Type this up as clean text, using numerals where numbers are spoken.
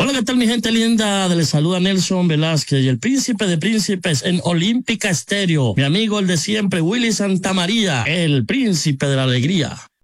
Hola, ¿qué tal mi gente linda? Les saluda Nelson Velázquez y el príncipe de príncipes en Olímpica Estéreo. Mi amigo el de siempre, Willy Santamaría, el príncipe de la alegría.